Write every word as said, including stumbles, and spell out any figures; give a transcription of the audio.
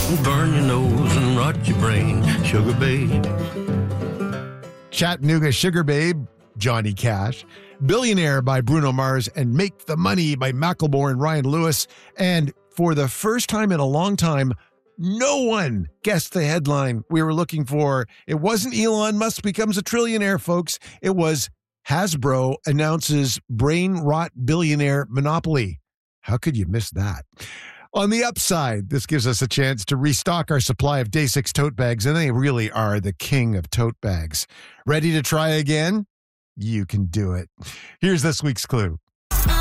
Burn your nose and rot your brain, Sugar Babe. Chattanooga Sugar Babe, Johnny Cash. Billionaire by Bruno Mars and Make the Money by Macklemore and Ryan Lewis. And for the first time in a long time, no one guessed the headline we were looking for. It wasn't Elon Musk becomes a trillionaire, folks. It was Hasbro announces brain rot billionaire monopoly. How could you miss that? On the upside, this gives us a chance to restock our supply of Day six tote bags, and they really are the king of tote bags. Ready to try again? You can do it. Here's this week's clue.